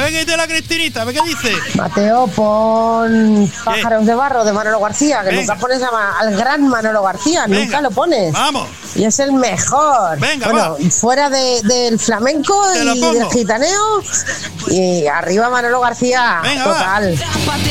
ver qué dice la Cristinita, a ver qué dice. Mateo, pon Pájaros de Barro de Manolo García, que nunca pones al gran Manolo García, nunca lo pones. Vamos. Y es el mejor. Venga, bueno, fuera del flamenco y del gitaneo. Y arriba Manolo García, venga, total. Va.